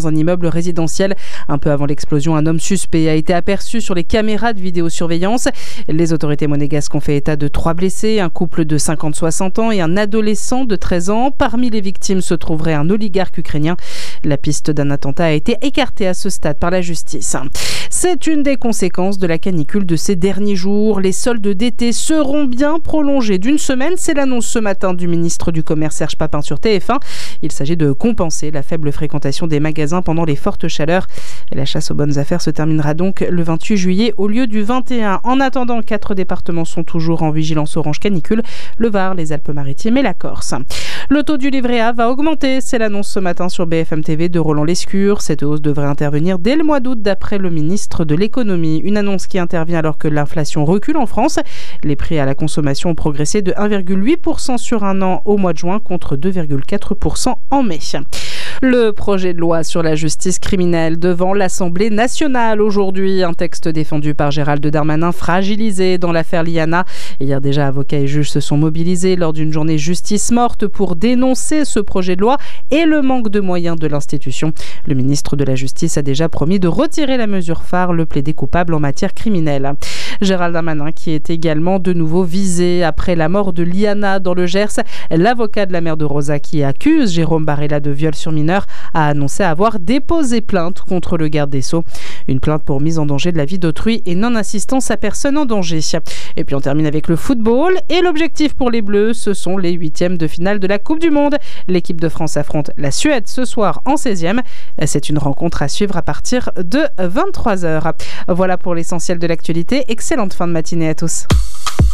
dans un immeuble résidentiel. Un peu avant l'explosion, un homme suspect a été aperçu sur les caméras de vidéosurveillance. Les autorités monégasques ont fait état de 3 blessés, un couple de 50-60 ans et un adolescent de 13 ans. Parmi les victimes se trouverait un oligarque ukrainien. La piste d'un attentat a été écartée à ce stade par la justice. C'est une des conséquences de la canicule de ces derniers jours. Les soldes d'été seront bien prolongés d'une semaine. C'est l'annonce ce matin du ministre du Commerce Serge Papin sur TF1. Il s'agit de compenser la faible fréquentation des magasins pendant les fortes chaleurs. Et la chasse aux bonnes affaires se terminera donc le 28 juillet au lieu du 21. En attendant, 4 départements sont toujours en vigilance orange canicule, le Var, les Alpes-Maritimes et la Corse. Le taux du livret A va augmenter, c'est l'annonce ce matin sur BFM TV de Roland Lescure. Cette hausse devrait intervenir dès le mois d'août d'après le ministre de l'économie. Une annonce qui intervient alors que l'inflation recule en France. Les prix à la consommation ont progressé de 1,8% sur un an au mois de juin contre 2,4% en mai. Le projet de loi sur la justice criminelle devant l'Assemblée nationale aujourd'hui. Un texte défendu par Gérald Darmanin fragilisé dans l'affaire Liana. Hier déjà, avocats et juges se sont mobilisés lors d'une journée justice morte pour dénoncer ce projet de loi et le manque de moyens de l'institution. Le ministre de la Justice a déjà promis de retirer la mesure phare, le plaider coupable en matière criminelle. Gérald Darmanin qui est également de nouveau visé après la mort de Liana dans le Gers. L'avocat de la mère de Rosa qui accuse Jérôme Barella de viol sur mineur a annoncé avoir déposé plainte contre le garde des Sceaux. Une plainte pour mise en danger de la vie d'autrui et non-assistance à personne en danger. Et puis on termine avec le football. Et l'objectif pour les Bleus, ce sont les 8e de finale de la Coupe du Monde. L'équipe de France affronte la Suède ce soir en 16e. C'est une rencontre à suivre à partir de 23h. Voilà pour l'essentiel de l'actualité. Excellente fin de matinée à tous.